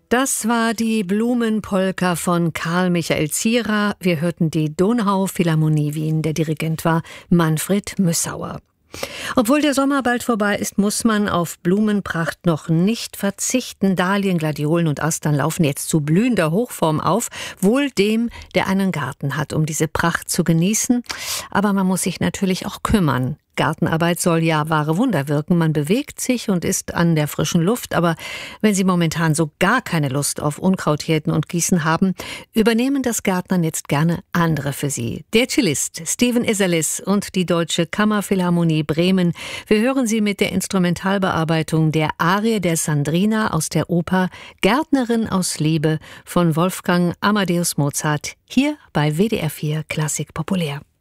Das war die Blumenpolka von Karl Michael Zierer. Wir hörten die Donauphilharmonie Wien. Der Dirigent war Manfred Müssauer. Obwohl der Sommer bald vorbei ist, muss man auf Blumenpracht noch nicht verzichten. Dahlien, Gladiolen und Astern laufen jetzt zu blühender Hochform auf. Wohl dem, der einen Garten hat, um diese Pracht zu genießen. Aber man muss sich natürlich auch kümmern. Gartenarbeit soll ja wahre Wunder wirken. Man bewegt sich und ist an der frischen Luft. Aber wenn Sie momentan so gar keine Lust auf Unkrauthirten und Gießen haben, übernehmen das Gärtnern jetzt gerne andere für Sie. Der Cellist Steven Isserlis und die Deutsche Kammerphilharmonie Bremen. Wir hören Sie mit der Instrumentalbearbeitung der Arie der Sandrina aus der Oper Gärtnerin aus Liebe von Wolfgang Amadeus Mozart. Hier bei WDR 4 Klassik Populär.